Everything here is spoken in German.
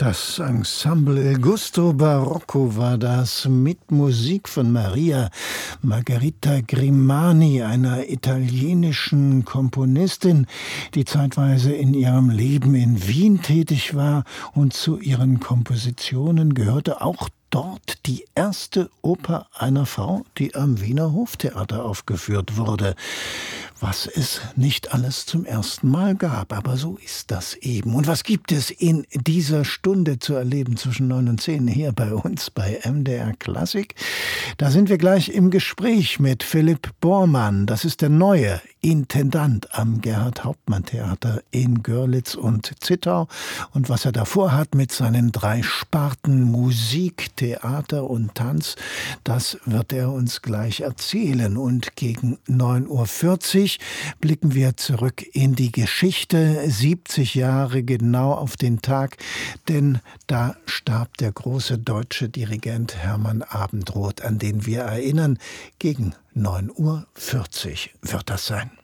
Das Ensemble Il Gusto Barocco war das mit Musik von Maria Margherita Grimani, einer italienischen Komponistin, die zeitweise in ihrem Leben in Wien tätig war, und zu ihren Kompositionen gehörte auch dort die erste Oper einer Frau, die am Wiener Hoftheater aufgeführt wurde. Was es nicht alles zum ersten Mal gab, aber so ist das eben. Und was gibt es in dieser Stunde zu erleben zwischen 9 und 10 hier bei uns bei MDR Klassik? Da sind wir gleich im Gespräch mit Philipp Bormann. Das ist der neue Intendant am Gerhard-Hauptmann-Theater in Görlitz und Zittau. Und was er davor hat mit seinen 3 Sparten Musik, Theater und Tanz, das wird er uns gleich erzählen. Und gegen 9:40 Uhr blicken wir zurück in die Geschichte, 70 Jahre genau auf den Tag, denn da starb der große deutsche Dirigent Hermann Abendroth, an den wir erinnern. Gegen 9:40 Uhr wird das sein.